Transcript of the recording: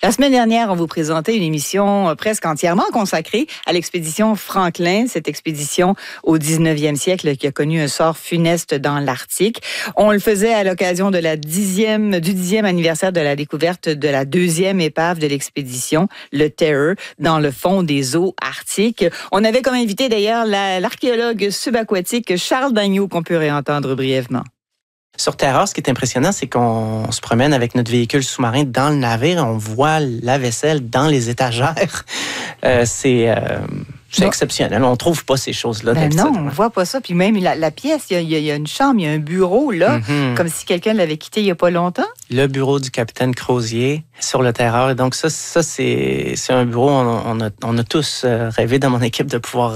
La semaine dernière, on vous présentait une émission presque entièrement consacrée à l'expédition Franklin, cette expédition au 19e siècle qui a connu un sort funeste dans l'Arctique. On le faisait à l'occasion de du 10e anniversaire de la découverte de la deuxième épave de l'expédition, le Terror, dans le fond des eaux arctiques. On avait comme invité d'ailleurs l'archéologue subaquatique Charles Dagneau, qu'on peut réentendre brièvement. Sur Terror, ce qui est impressionnant, c'est qu'on se promène avec notre véhicule sous-marin dans le navire et on voit la vaisselle dans les étagères. C'est exceptionnel. On ne trouve pas ces choses-là. Non, on ne voit pas ça. Puis même la pièce, il y a une chambre, il y a un bureau, là, comme si quelqu'un l'avait quitté il n'y a pas longtemps. Le bureau du capitaine Crozier sur le Terror. Et donc ça c'est un bureau, on a tous rêvé dans mon équipe de pouvoir